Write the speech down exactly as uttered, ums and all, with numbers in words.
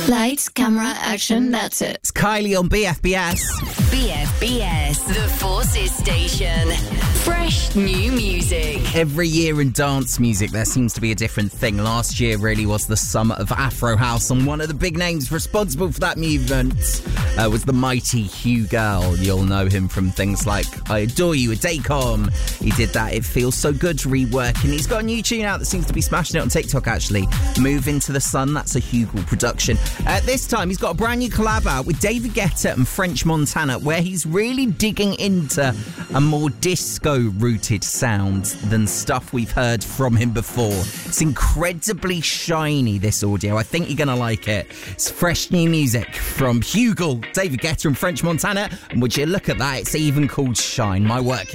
Lights, camera, action, that's it. It's Kylie on B F B S. B F B S, the Forces Station. Fresh new music. Every year in dance music, there seems to be a different thing. Last year really was the summer of Afro House, and one of the big names responsible for that movement uh, was the mighty Hugh Girl. You'll know him from things like I Adore You with Dacom. He did that It Feels So Good rework, and he's got a new tune out that seems to be smashing it on TikTok, actually. Move Into the Sun, that's a Hugel production. Uh, this time, he's got a brand new collab out with David Guetta and French Montana, where he's really digging into a more disco-rooted sound than stuff we've heard from him before. It's incredibly shiny, this audio. I think you're going to like it. It's fresh new music from Hugel, David Guetta and French Montana, and would you look at that, it's even called Shine. My work.